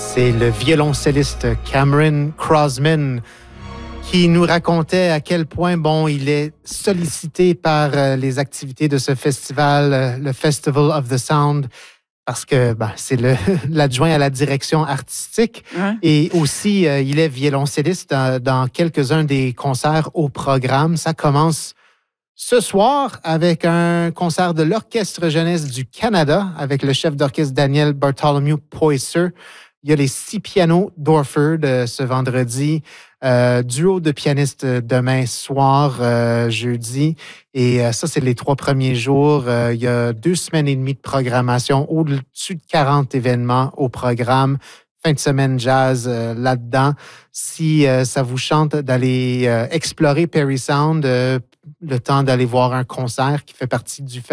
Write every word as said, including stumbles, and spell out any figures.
C'est le violoncelliste Cameron Crosman qui nous racontait à quel point, bon, il est sollicité par euh, les activités de ce festival, euh, le Festival of the Sound, parce que ben, c'est le, l'adjoint à la direction artistique. Ouais. Et aussi, euh, il est violoncelliste dans, dans quelques-uns des concerts au programme. Ça commence ce soir avec un concert de l'Orchestre Jeunesse du Canada avec le chef d'orchestre Daniel Bartholomew Poisser. Il y a les six pianos d'Orford euh, ce vendredi, euh, duo de pianistes demain soir, euh, jeudi. Et euh, ça, c'est les trois premiers jours. Euh, il y a deux semaines et demie de programmation, au-dessus de quarante événements au programme. Fin de semaine jazz euh, là-dedans. Si euh, ça vous chante d'aller euh, explorer Parry Sound, euh, le temps d'aller voir un concert qui fait partie du